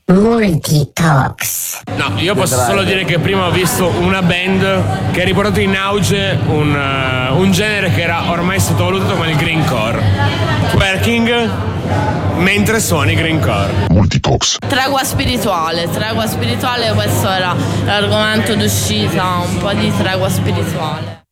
Multitox. No, io posso solo dire che prima ho visto una band che ha riportato in auge un genere che era ormai sottovalutato come il greencore. Twerking mentre suoni greencore. Multitox. Tregua spirituale, questo era l'argomento d'uscita, un po' di tregua spirituale.